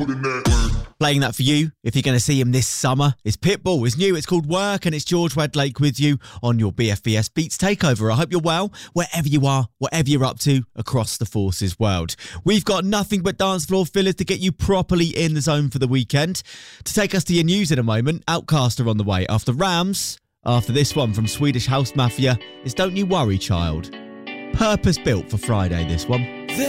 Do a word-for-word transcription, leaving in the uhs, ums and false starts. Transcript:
Playing that for you, if you're going to see him this summer, is Pitbull. It's new, it's called Work, and it's George Wedlake with you on your B F B S Beats Takeover. I hope you're well, wherever you are, whatever you're up to across the Forces world. We've got nothing but dance floor fillers to get you properly in the zone for the weekend. To take us to your news in a moment, Outcast are on the way after Rams. After this one from Swedish House Mafia is Don't You Worry Child. Purpose built for Friday, this one.